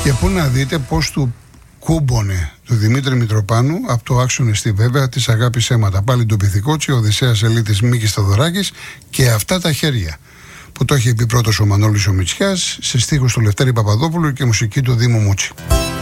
Και πού να δείτε πώς του κούμπονε του Δημήτρη Μητροπάνου από το άξονα στη βέβαια της αγάπης αίματα. Πάλι το Πυθικότσι, ο Οδυσσέας Ελίτης Μίκης Σταδωράκης και αυτά τα χέρια. Που το είχε πει πρώτος ο Μανώλης ο Μητσιάς, σε στίχους του Λευτέρη Παπαδόπουλου και μουσική του Δήμου Μούτσι.